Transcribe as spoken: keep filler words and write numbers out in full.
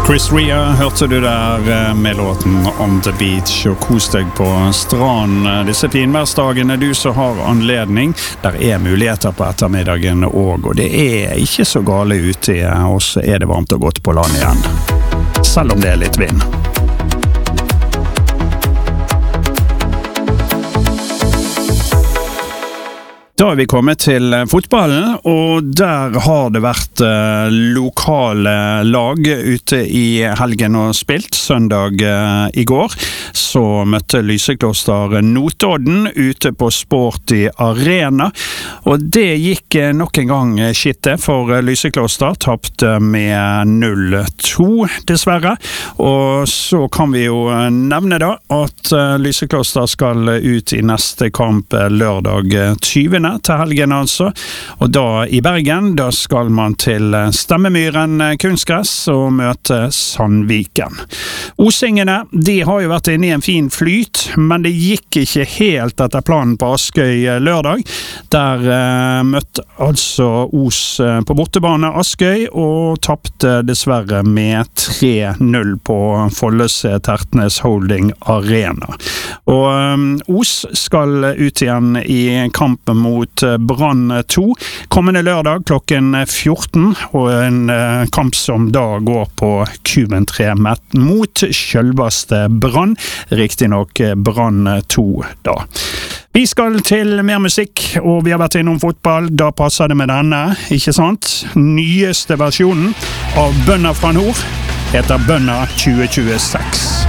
Chris Rea hørte du der med låten On the Beach, og kos deg på stranden disse finværsdagene du så har anledning. Der er muligheter på ettermiddagen også, og det er ikke så gale ute, og så er det varmt og godt på land igjen, selv om det er litt vind. Da har vi kommet til fotballen, og der har det vært eh, lokale lag ute i helgen og spilt. Søndag eh, i går så møtte Lysekloster Notodden ute på Sporty Arena, og det gikk eh, nok en gang skitte for Lysekloster, tapte med null to dessverre. Og så kan vi jo nevne da at eh, Lysekloster skal ut i neste kamp lørdag tyvende til helgen altså, og da i Bergen, da skal man til Stemmemyren kunstgress og møte Sandviken. Osingene, de har jo vært inne i en fin flyt, men det gikk ikke helt etter planen på Askøy lørdag. Der eh, møtte altså Os på bortebane Askøy og tappte dessverre med tre null på Follese Tertnes Holding Arena. Og um, Os skal ut igjen i kampen mot Brann to, kommende lørdag klokken fjorten, og en uh, kamp som da går på Kuben tre mot selveste Brann, riktig nok Brann to da. Vi skal til mer musikk, og vi har vært innom fotball, da passer det med denne, ikke sant? Nyeste versjonen av Bønner fra Nord heter Bønner tjue tjueseks.